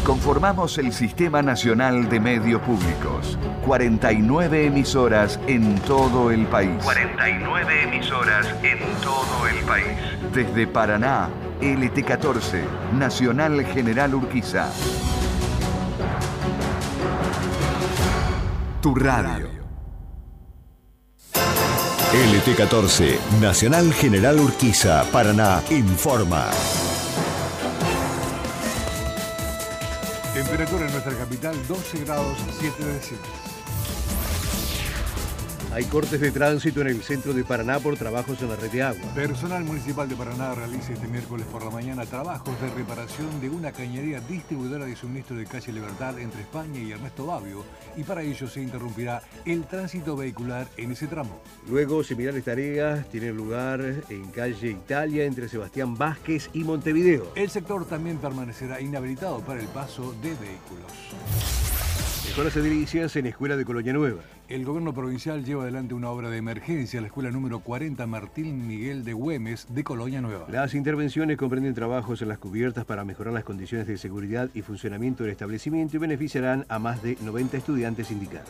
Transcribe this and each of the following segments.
Conformamos el Sistema Nacional de Medios Públicos. 49 emisoras en todo el país. 49 emisoras en todo el país. Desde Paraná, LT14, Nacional General Urquiza. Tu radio. LT14, Nacional General Urquiza, Paraná, informa. Temperatura en nuestra capital, 12 grados 7 décimas. Hay cortes de tránsito en el centro de Paraná por trabajos en la red de agua. Personal municipal de Paraná realiza este miércoles por la mañana trabajos de reparación de una cañería distribuidora de suministro de calle Libertad entre España y Ernesto Babio, y para ello se interrumpirá el tránsito vehicular en ese tramo. Luego, similares tareas tienen lugar en calle Italia entre Sebastián Vázquez y Montevideo. El sector también permanecerá inhabilitado para el paso de vehículos. Mejoras edilicias en Escuela de Colonia Nueva. El gobierno provincial lleva adelante una obra de emergencia en la escuela número 40 Martín Miguel de Güemes de Colonia Nueva. Las intervenciones comprenden trabajos en las cubiertas para mejorar las condiciones de seguridad y funcionamiento del establecimiento y beneficiarán a más de 90 estudiantes indicados.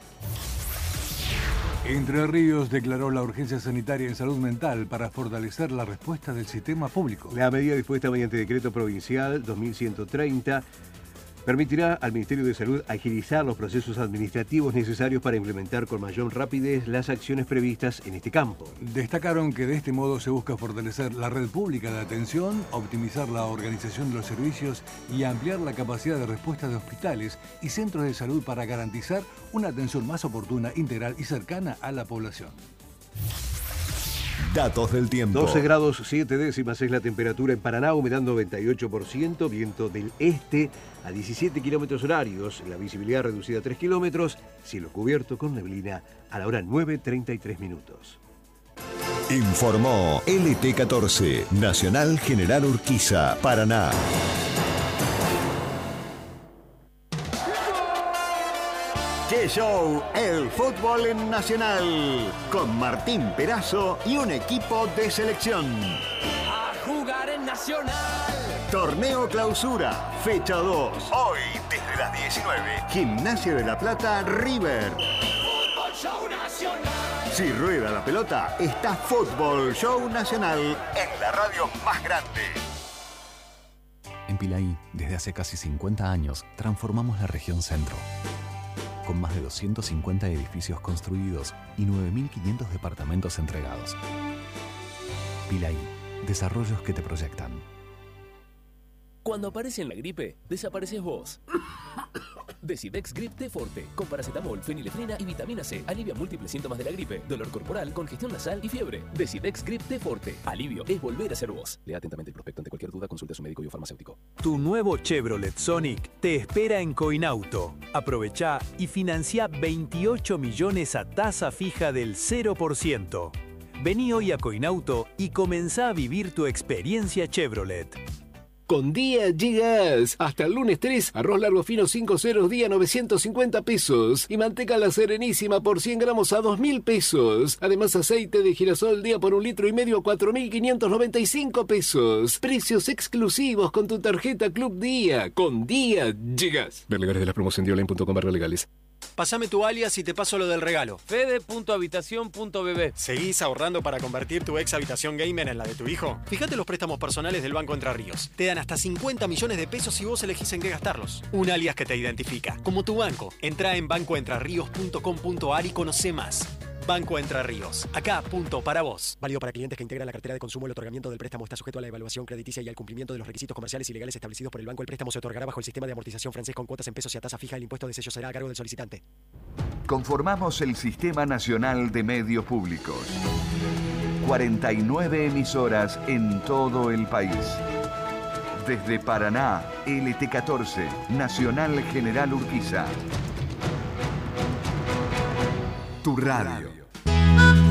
Entre Ríos declaró la urgencia sanitaria en salud mental para fortalecer la respuesta del sistema público. La medida dispuesta mediante decreto provincial 2130 permitirá al Ministerio de Salud agilizar los procesos administrativos necesarios para implementar con mayor rapidez las acciones previstas en este campo. Destacaron que de este modo se busca fortalecer la red pública de atención, optimizar la organización de los servicios y ampliar la capacidad de respuesta de hospitales y centros de salud para garantizar una atención más oportuna, integral y cercana a la población. Datos del tiempo. 12 grados 7 décimas es la temperatura en Paraná, humedad 98%, viento del este a 17 kilómetros horarios, la visibilidad reducida a 3 kilómetros, cielo cubierto con neblina a la hora 9:33 minutos. Informó LT14, Nacional General Urquiza, Paraná. ¡Qué show! El fútbol en Nacional. Con Martín Perazo y un equipo de selección. A jugar en Nacional. Torneo Clausura, fecha 2. Hoy, desde las 19. Gimnasia de La Plata, River. Fútbol Show Nacional. Si rueda la pelota, está Fútbol Show Nacional en la radio más grande. En Pilaí, desde hace casi 50 años, transformamos la región centro. Con más de 250 edificios construidos y 9.500 departamentos entregados. Pilaí, desarrollos que te proyectan. Cuando aparece la gripe, desapareces vos. Decidex Grip T Forte, con paracetamol, fenilefrina y vitamina C. Alivia múltiples síntomas de la gripe, dolor corporal, congestión nasal y fiebre. Decidex Grip T Forte. Alivio es volver a ser vos. Lea atentamente el prospecto. Ante cualquier duda, consulte a su médico y o farmacéutico. Tu nuevo Chevrolet Sonic te espera en Coinauto. Aprovechá y financia 28 millones a tasa fija del 0%. Vení hoy a Coinauto y comenzá a vivir tu experiencia Chevrolet. Con Día Gigas. Hasta el lunes 3, arroz largo fino 5 ceros día 950 pesos. Y manteca La Serenísima por 100 gramos a 2.000 pesos. Además, aceite de girasol día por 1,5 litros a 4.595 pesos. Precios exclusivos con tu tarjeta Club Día. Con Día Gigas. Ver legales de la promoción de online.com/legales. Pásame tu alias y te paso lo del regalo. Fede.habitación.bb. ¿Seguís ahorrando para convertir tu ex habitación gamer en la de tu hijo? Fíjate los préstamos personales del Banco Entre Ríos. Te dan hasta 50 millones de pesos si vos elegís en qué gastarlos. Un alias que te identifica, como tu banco. Entrá en bancoentrerríos.com.ar y conoce más. Banco Entre Ríos. Acá, punto para vos. Válido para clientes que integran la cartera de consumo. El otorgamiento del préstamo está sujeto a la evaluación crediticia y al cumplimiento de los requisitos comerciales y legales establecidos por el banco. El préstamo se otorgará bajo el sistema de amortización francés con cuotas en pesos y a tasa fija. El impuesto de sello será a cargo del solicitante. Conformamos el Sistema Nacional de Medios Públicos. 49 emisoras en todo el país. Desde Paraná, LT14, Nacional General Urquiza. Tu radio.